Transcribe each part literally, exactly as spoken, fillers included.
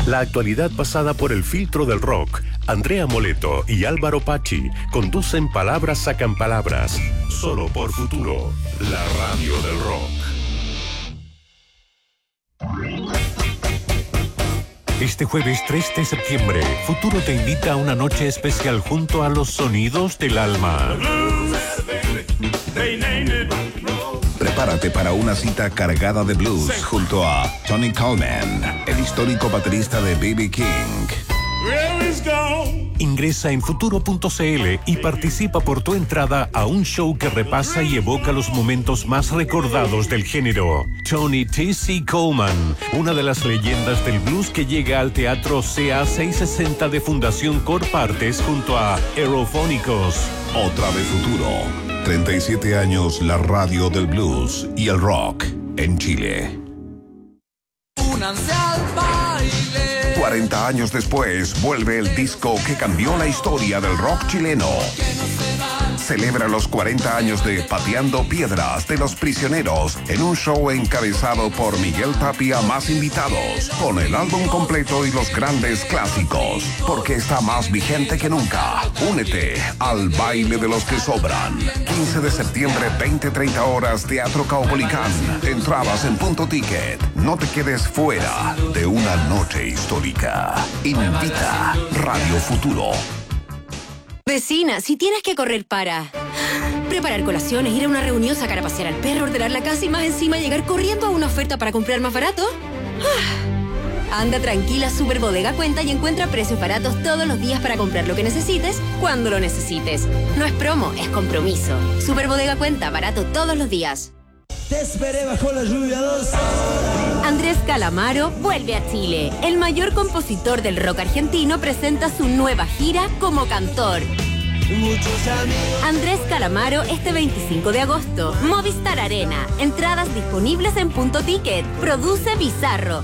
La actualidad pasada por el filtro del rock. Andrea Moleto y Álvaro Pachi conducen Palabras Sacan Palabras. Solo por Futuro, la radio del rock. Este jueves tres de septiembre, Futuro te invita a una noche especial junto a los sonidos del alma. Prepárate para una cita cargada de blues junto a Tony Coleman, el histórico baterista de B B King. Ingresa en futuro punto c l y participa por tu entrada a un show que repasa y evoca los momentos más recordados del género. Tony T C Coleman, una de las leyendas del blues que llega al Teatro C A seiscientos sesenta de Fundación Corpartes junto a Aerofónicos. Otra de Futuro. treinta y siete años la radio del blues y el rock en Chile. Únanse al baile. cuarenta años después, vuelve el disco que cambió la historia del rock chileno. Celebra los cuarenta años de Pateando Piedras de Los Prisioneros en un show encabezado por Miguel Tapia más invitados, con el álbum completo y los grandes clásicos, porque está más vigente que nunca. Únete al baile de los que sobran. quince de septiembre, veinte treinta horas, Teatro Caupolicán. Entradas en Punto Ticket. No te quedes fuera de una noche histórica. Invita Radio Futuro. Vecina, si tienes que correr para preparar colaciones, ir a una reunión, sacar a pasear al perro, ordenar la casa y más encima llegar corriendo a una oferta para comprar más barato, anda tranquila, Super Bodega cuenta y encuentra precios baratos todos los días para comprar lo que necesites, cuando lo necesites. No es promo, es compromiso. Super Bodega cuenta, barato todos los días. Te esperé bajo la lluvia dos horas. Andrés Calamaro vuelve a Chile. El mayor compositor del rock argentino presenta su nueva gira como cantor. Andrés Calamaro este veinticinco de agosto. Movistar Arena. Entradas disponibles en Punto Ticket. Produce Bizarro.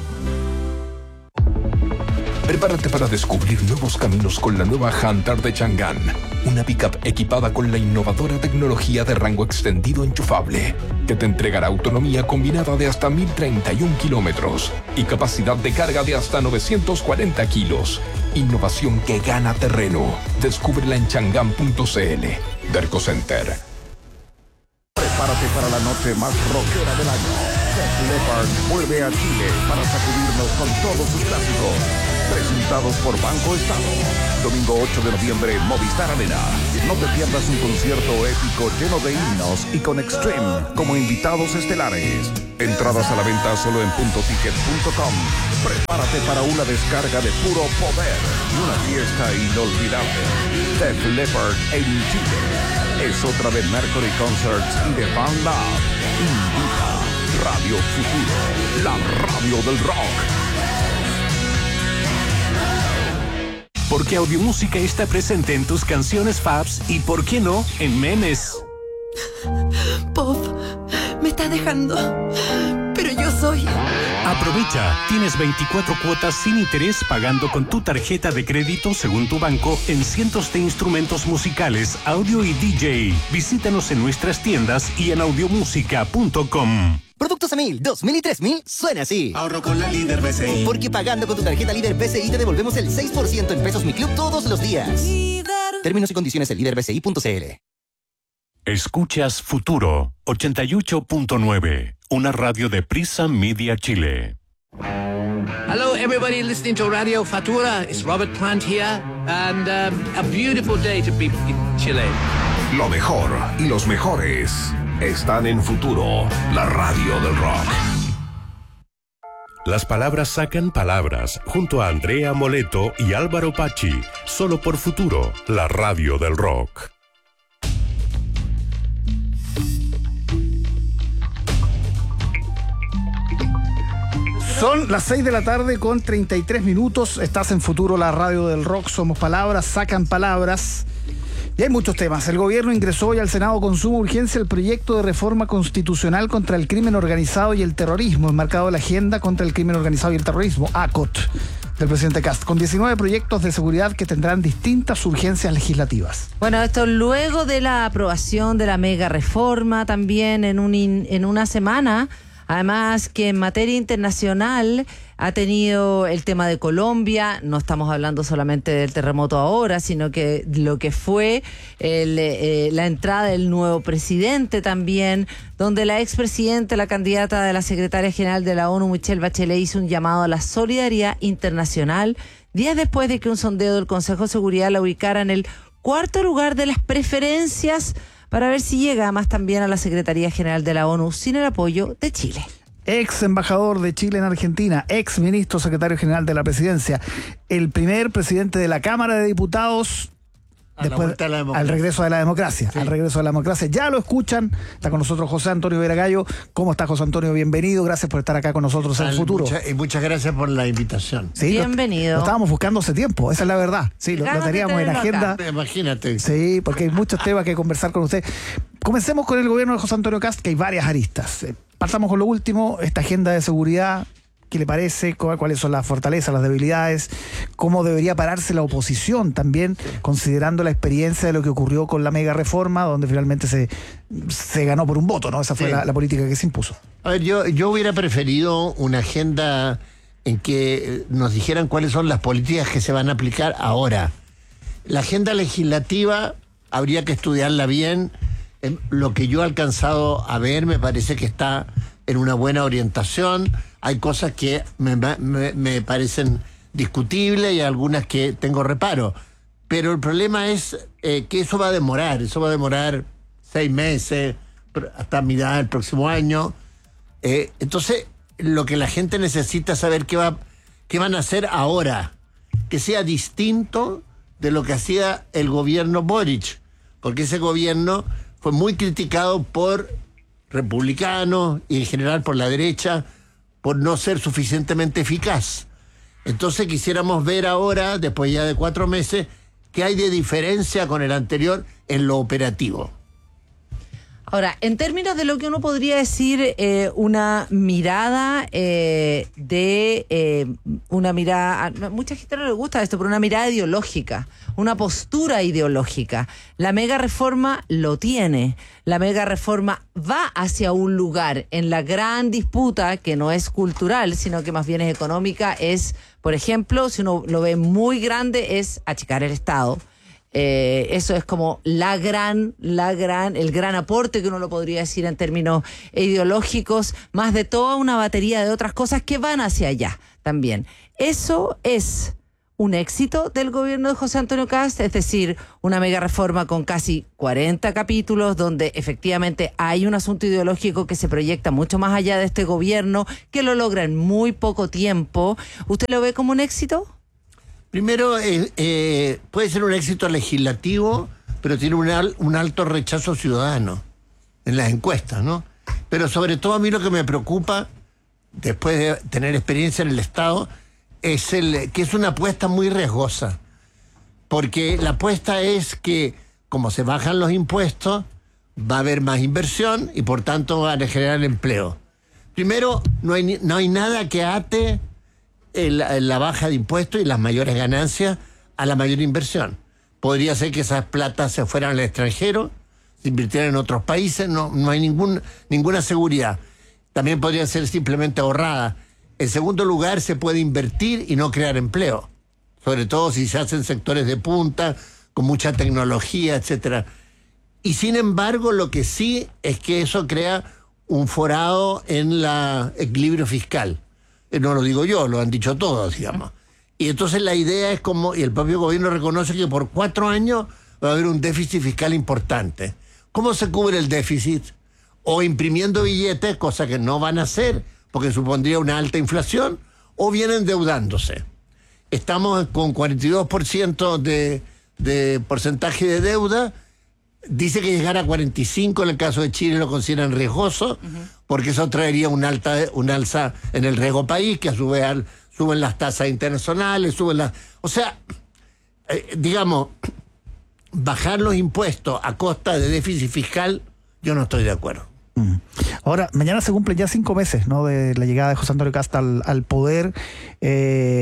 Prepárate para descubrir nuevos caminos con la nueva Hunter de Chang'an. Una pickup equipada con la innovadora tecnología de rango extendido enchufable, que te entregará autonomía combinada de hasta mil treinta y uno kilómetros y capacidad de carga de hasta novecientos cuarenta kilos. Innovación que gana terreno. Descúbrela en chang'an punto c l. Derco Center. Prepárate para la noche más rockera del año. Def Leppard vuelve a Chile para sacudirnos con todos sus clásicos. Presentados por Banco Estado. Domingo ocho de noviembre, Movistar Arena. No te pierdas un concierto épico lleno de himnos y con Extreme como invitados estelares. Entradas a la venta solo en punto ticket punto com. Prepárate para una descarga de puro poder y una fiesta inolvidable. Def Leppard en Chile. Es otra de Mercury Concerts y de Fan Lab. Invita Radio Futuro, la radio del rock. Porque Audiomúsica está presente en tus canciones faves y, ¿por qué no?, en memes. Pop, me estás dejando, pero yo soy... Aprovecha, tienes veinticuatro cuotas sin interés pagando con tu tarjeta de crédito según tu banco en cientos de instrumentos musicales, audio y D J. Visítanos en nuestras tiendas y en audiomúsica punto com. Productos a mil, dos mil y tres mil suena así. Ahorro con la Líder B C I. Porque pagando con tu tarjeta Líder B C I te devolvemos el seis por ciento en Pesos Mi Club todos los días. Líder. Términos y condiciones en líder b c i punto c l. Escuchas Futuro ochenta y ocho punto nueve, una radio de Prisa Media Chile. Hello everybody listening to Radio Futura. It's Robert Plant here and um, a beautiful day to be in Chile. Lo mejor y los mejores están en Futuro, la radio del rock. Las palabras sacan palabras, junto a Andrea Moleto y Álvaro Pachi, solo por Futuro, la radio del rock. Son las seis de la tarde con treinta y tres minutos. Estás en Futuro, la radio del rock. Somos palabras, sacan palabras. Y hay muchos temas. El gobierno ingresó hoy al Senado con suma urgencia el proyecto de reforma constitucional contra el crimen organizado y el terrorismo, enmarcado en la agenda contra el crimen organizado y el terrorismo, A C O T, del presidente Kast, con diecinueve proyectos de seguridad que tendrán distintas urgencias legislativas. Bueno, esto luego de la aprobación de la mega reforma, también en, un in, en una semana Además que en materia internacional ha tenido el tema de Colombia, no estamos hablando solamente del terremoto ahora, sino que lo que fue el, eh, la entrada del nuevo presidente también, donde la expresidenta, la candidata de la secretaria general de la ONU, Michelle Bachelet, hizo un llamado a la solidaridad internacional, días después de que un sondeo del Consejo de Seguridad la ubicara en el cuarto lugar de las preferencias para ver si llega más también a la Secretaría General de la ONU sin el apoyo de Chile. Ex embajador de Chile en Argentina, ex ministro secretario general de la presidencia, el primer presidente de la Cámara de Diputados a después de al regreso de la democracia, sí. al regreso de la democracia. Ya lo escuchan, está con nosotros José Antonio Veragallo. ¿Cómo está, José Antonio? Bienvenido, gracias por estar acá con nosotros en el futuro. Mucha, y muchas gracias por la invitación. Sí, bienvenido. Lo, lo estábamos buscando hace tiempo, esa es la verdad. Sí, lo, lo teníamos en agenda. Acá. Imagínate. Sí, porque hay muchos temas que conversar con usted. Comencemos con el gobierno de José Antonio Kast, que hay varias aristas. Pasamos con lo último, esta agenda de seguridad. ¿Qué le parece? ¿Cuáles son las fortalezas, las debilidades? ¿Cómo debería pararse la oposición también, considerando la experiencia de lo que ocurrió con la mega reforma, donde finalmente se, se ganó por un voto, ¿no? Esa fue sí. la, la política que se impuso. A ver, yo, yo hubiera preferido una agenda en que nos dijeran cuáles son las políticas que se van a aplicar ahora. La agenda legislativa habría que estudiarla bien. Lo que yo he alcanzado a ver me parece que está en una buena orientación. Hay cosas que me, me, me parecen discutibles y algunas que tengo reparo. Pero el problema es eh, que eso va a demorar. Eso va a demorar seis meses, hasta mitad del próximo año. Eh, entonces, lo que la gente necesita es saber qué, va, qué van a hacer ahora. Que sea distinto de lo que hacía el gobierno Boric. Porque ese gobierno fue muy criticado por republicanos y en general por la derecha por no ser suficientemente eficaz. Entonces quisiéramos ver ahora, después ya de cuatro meses, qué hay de diferencia con el anterior en lo operativo. Ahora, en términos de lo que uno podría decir, eh, una mirada eh, de eh, una mirada, a mucha gente no le gusta esto, pero una mirada ideológica, una postura ideológica. La mega reforma lo tiene. La mega reforma va hacia un lugar en la gran disputa que no es cultural, sino que más bien es económica. Es, por ejemplo, si uno lo ve muy grande, es achicar el Estado. Eh, eso es como la gran, la gran, el gran aporte que uno lo podría decir en términos ideológicos, más de toda una batería de otras cosas que van hacia allá también. Eso es un éxito del gobierno de José Antonio Kast, es decir, una mega reforma con casi cuarenta capítulos, donde efectivamente hay un asunto ideológico que se proyecta mucho más allá de este gobierno, que lo logra en muy poco tiempo. ¿Usted lo ve como un éxito? Primero, eh, eh, puede ser un éxito legislativo, pero tiene un, al, un alto rechazo ciudadano en las encuestas, ¿no? Pero sobre todo a mí lo que me preocupa, después de tener experiencia en el Estado, es el que es una apuesta muy riesgosa. Porque la apuesta es que, como se bajan los impuestos, va a haber más inversión y por tanto van a generar empleo. Primero, no hay, no hay nada que ate El, la baja de impuestos y las mayores ganancias a la mayor inversión. Podría ser que esas platas se fueran al extranjero, se invirtieran en otros países, no, no hay ningún, ninguna seguridad. También podría ser simplemente ahorrada. En segundo lugar, se puede invertir y no crear empleo, sobre todo si se hacen sectores de punta, con mucha tecnología, etcétera. Y sin embargo, lo que sí es que eso crea un forado en el equilibrio fiscal. No lo digo yo, lo han dicho todos, digamos. Y entonces la idea es como, y el propio gobierno reconoce que por cuatro años va a haber un déficit fiscal importante. ¿Cómo se cubre el déficit? O imprimiendo billetes, cosa que no van a hacer, porque supondría una alta inflación, o bien endeudándose. Estamos con cuarenta y dos por ciento de, de porcentaje de deuda. Dice que llegar a cuarenta y cinco en el caso de Chile lo consideran riesgoso, uh-huh. porque eso traería un, alta, un alza en el riesgo país, que a su vez al, suben las tasas internacionales, suben las... O sea, eh, digamos, bajar los impuestos a costa de déficit fiscal, yo no estoy de acuerdo. Mm. Ahora, mañana se cumplen ya cinco meses, ¿no?, de la llegada de José Antonio Kast al, al poder. Eh,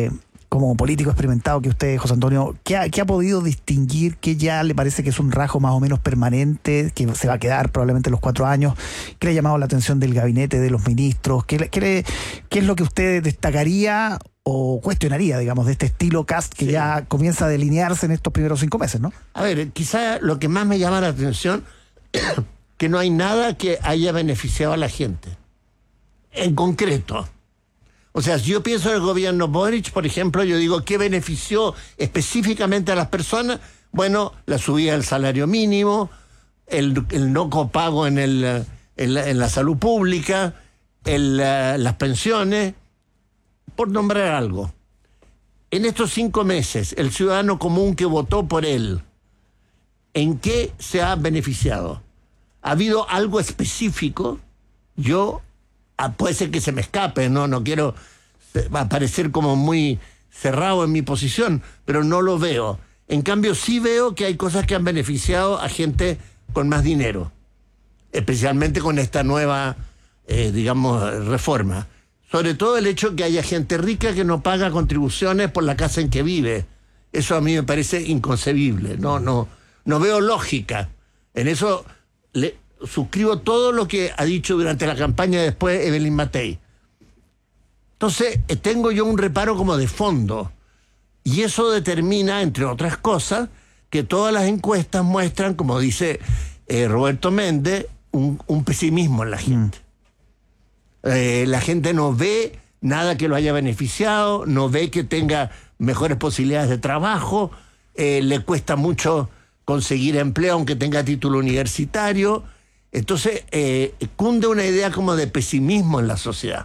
como político experimentado que usted, José Antonio, ¿qué ha, qué ha podido distinguir? ¿Qué ya le parece que es un rasgo más o menos permanente, que se va a quedar probablemente los cuatro años? ¿Qué le ha llamado la atención del gabinete, de los ministros? ¿Qué, le, qué, le, qué es lo que usted destacaría o cuestionaría, digamos, de este estilo Kast que sí. ya comienza a delinearse en estos primeros cinco meses, ¿no? A ver, quizá lo que más me llama la atención que no hay nada que haya beneficiado a la gente. En concreto. O sea, si yo pienso en el gobierno Boric, por ejemplo, yo digo, ¿qué benefició específicamente a las personas? Bueno, la subida del salario mínimo, el, el no copago en, el, en, la, en la salud pública, el, uh, las pensiones, por nombrar algo. En estos cinco meses, el ciudadano común que votó por él, ¿en qué se ha beneficiado? ¿Ha habido algo específico? Yo, ah, puede ser que se me escape, no, no quiero parecer como muy cerrado en mi posición, pero no lo veo. En cambio, sí veo que hay cosas que han beneficiado a gente con más dinero, especialmente con esta nueva, eh, digamos, reforma. Sobre todo el hecho que haya gente rica que no paga contribuciones por la casa en que vive. Eso a mí me parece inconcebible. No, no, no veo lógica. En eso le suscribo todo lo que ha dicho durante la campaña después Evelyn Matei. Entonces, tengo yo un reparo como de fondo. Y eso determina, entre otras cosas, que todas las encuestas muestran, como dice eh, Roberto Méndez, un, un pesimismo en la gente. Mm. Eh, la gente no ve nada que lo haya beneficiado, no ve que tenga mejores posibilidades de trabajo, eh, le cuesta mucho conseguir empleo aunque tenga título universitario. Entonces, eh, cunde una idea como de pesimismo en la sociedad.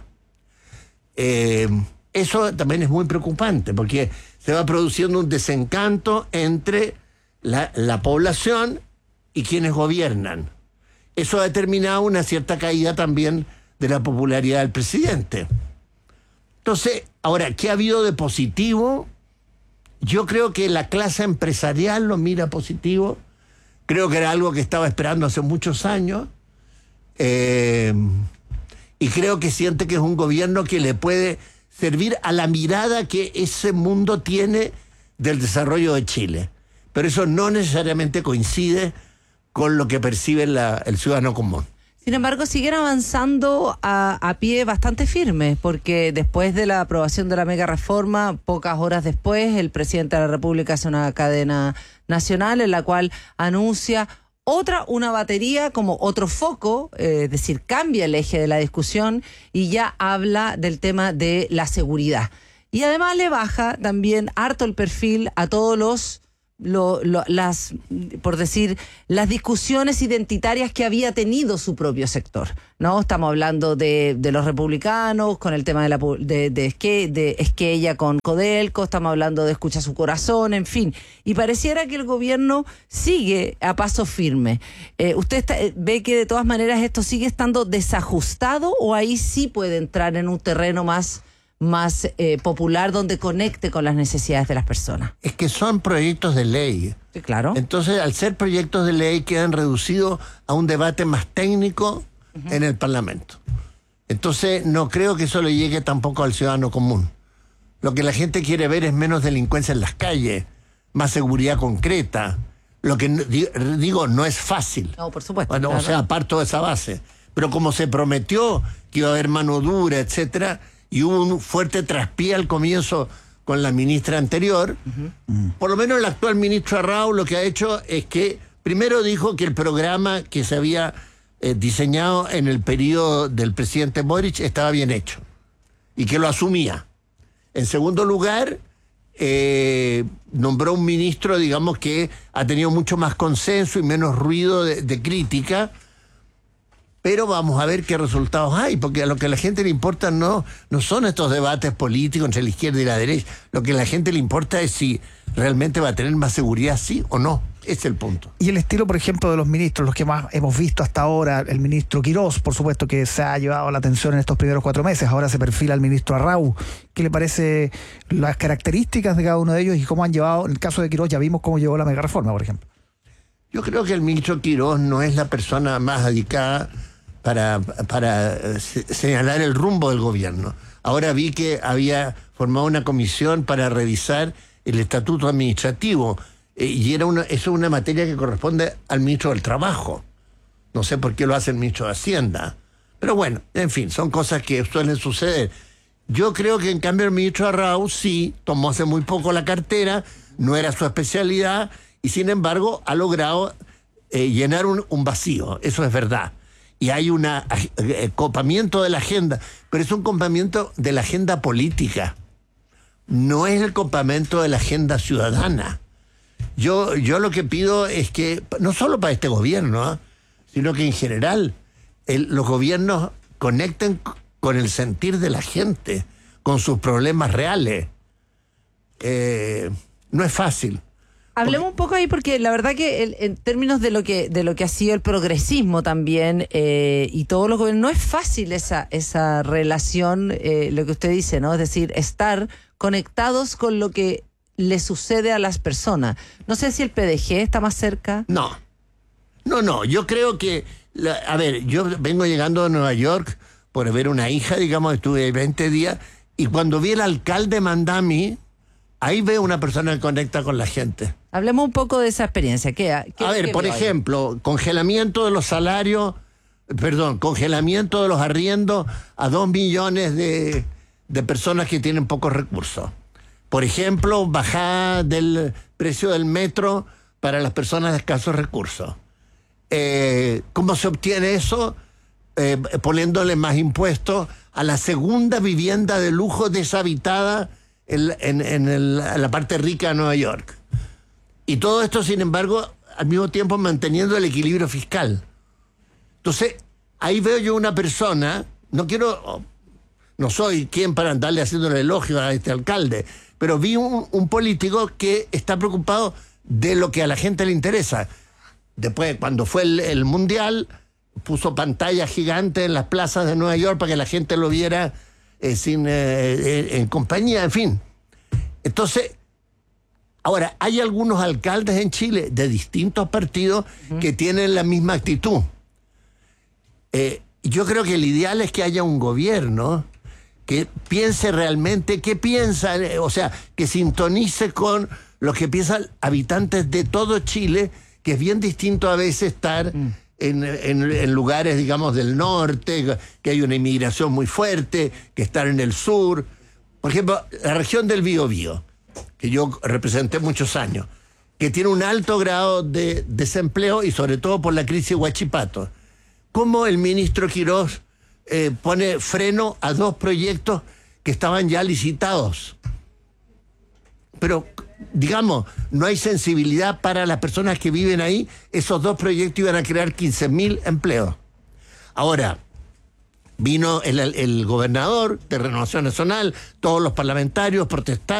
Eh, eso también es muy preocupante porque se va produciendo un desencanto entre la, la población y quienes gobiernan. Eso ha determinado una cierta caída también de la popularidad del presidente. Entonces, ahora, ¿qué ha habido de positivo? Yo creo que la clase empresarial lo mira positivo. Creo que era algo que estaba esperando hace muchos años. Eh, y creo que siente que es un gobierno que le puede servir a la mirada que ese mundo tiene del desarrollo de Chile. Pero eso no necesariamente coincide con lo que percibe la, el ciudadano común. Sin embargo, siguen avanzando a, a pie bastante firme, porque después de la aprobación de la mega reforma, pocas horas después, el presidente de la República hace una cadena nacional en la cual anuncia otra, una batería como otro foco, eh, es decir, cambia el eje de la discusión y ya habla del tema de la seguridad. Y además le baja también harto el perfil a todos los Lo, lo, las, por decir, las discusiones identitarias que había tenido su propio sector, ¿no? Estamos hablando de, de los republicanos, con el tema de, la, de, de, Esque, de Esquella con Codelco, estamos hablando de Escucha su corazón, en fin. Y pareciera que el gobierno sigue a paso firme. Eh, ¿Usted está, ve que de todas maneras esto sigue estando desajustado o ahí sí puede entrar en un terreno más... más eh, popular, donde conecte con las necesidades de las personas? Es que son proyectos de ley. Sí, claro. Entonces, al ser proyectos de ley, quedan reducidos a un debate más técnico uh-huh. en el Parlamento. Entonces, no creo que eso le llegue tampoco al ciudadano común. Lo que la gente quiere ver es menos delincuencia en las calles, más seguridad concreta. Lo que digo, no es fácil. No, por supuesto. Bueno, claro. O sea, parto de esa base. Pero como se prometió que iba a haber mano dura, etcétera, y hubo un fuerte traspié al comienzo con la ministra anterior, uh-huh. por lo menos el actual ministro Arrau lo que ha hecho es que primero dijo que el programa que se había eh, diseñado en el periodo del presidente Boric estaba bien hecho y que lo asumía. En segundo lugar, eh, nombró un ministro, digamos, que ha tenido mucho más consenso y menos ruido de, de crítica. Pero vamos a ver qué resultados hay, porque a lo que a la gente le importa no, no son estos debates políticos entre la izquierda y la derecha. Lo que a la gente le importa es si realmente va a tener más seguridad, sí o no. Ese es el punto. Y el estilo, por ejemplo, de los ministros, los que más hemos visto hasta ahora, el ministro Quirós, por supuesto que se ha llevado la atención en estos primeros cuatro meses, ahora se perfila el ministro Arrau. ¿Qué le parece las características de cada uno de ellos y cómo han llevado, en el caso de Quirós ya vimos cómo llevó la mega reforma, por ejemplo? Yo creo que el ministro Quirós no es la persona más dedicada para, para señalar el rumbo del gobierno. Ahora vi que había formado una comisión para revisar el estatuto administrativo. Eh, y era una, eso es una materia que corresponde al ministro del Trabajo. No sé por qué lo hace el ministro de Hacienda. Pero bueno, en fin, son cosas que suelen suceder. Yo creo que en cambio el ministro Arrau sí tomó hace muy poco la cartera, no era su especialidad, y sin embargo ha logrado eh, llenar un, un vacío. Eso es verdad. Y hay un eh, copamiento de la agenda, pero es un copamiento de la agenda política. No es el copamiento de la agenda ciudadana. Yo, yo lo que pido es que, no solo para este gobierno, ¿eh? sino que en general el, los gobiernos conecten con el sentir de la gente, con sus problemas reales. Eh, no es fácil. Hablemos un poco ahí porque la verdad que el, en términos de lo que de lo que ha sido el progresismo también eh, y todos los gobiernos, no es fácil esa esa relación, eh, lo que usted dice, ¿no? Es decir, estar conectados con lo que le sucede a las personas. No sé si el P D G está más cerca. No, no, no. Yo creo que, la, a ver, yo vengo llegando de Nueva York por ver una hija, digamos, estuve veinte días, y cuando vi el alcalde Mandami, ahí veo una persona que conecta con la gente. Hablemos un poco de esa experiencia. ¿Qué, qué, a ver, qué por ejemplo, ahí? Congelamiento de los salarios, perdón, congelamiento de los arriendos a dos millones de, de personas que tienen pocos recursos. Por ejemplo, bajada del precio del metro para las personas de escasos recursos. Eh, ¿Cómo se obtiene eso? Eh, poniéndole más impuestos a la segunda vivienda de lujo deshabitada en, en, en, el, en la parte rica de Nueva York. Y todo esto, sin embargo, al mismo tiempo manteniendo el equilibrio fiscal. Entonces, ahí veo yo una persona, no quiero, no soy quien para andarle haciendo el elogio a este alcalde, pero vi un, un político que está preocupado de lo que a la gente le interesa. Después, cuando fue el, el Mundial, puso pantallas gigantes en las plazas de Nueva York para que la gente lo viera eh, sin, eh, en compañía, en fin. Entonces, ahora, hay algunos alcaldes en Chile de distintos partidos uh-huh. que tienen la misma actitud. Eh, yo creo que el ideal es que haya un gobierno que piense realmente, que piensa, o sea, que sintonice con lo que piensan habitantes de todo Chile, que es bien distinto a veces estar mm. en, en, en lugares, digamos, del norte, que hay una inmigración muy fuerte, que estar en el sur. Por ejemplo, la región del Biobío, que yo representé muchos años, que tiene un alto grado de desempleo y sobre todo por la crisis de Huachipato. ¿Cómo el ministro Quirós eh, pone freno a dos proyectos que estaban ya licitados? Pero, digamos, no hay sensibilidad para las personas que viven ahí. Esos dos proyectos iban a crear quince mil empleos. Ahora, vino el, el gobernador de Renovación Nacional, todos los parlamentarios protestaron.